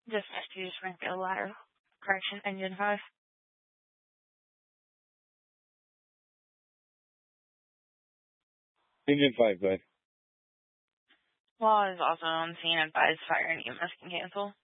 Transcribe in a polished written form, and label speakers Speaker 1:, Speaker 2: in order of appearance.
Speaker 1: Just you just rank a ladder. Correction, engine 5.
Speaker 2: Engine 5, go ahead.
Speaker 1: Law is also on scene. Advise fire and EMS can cancel.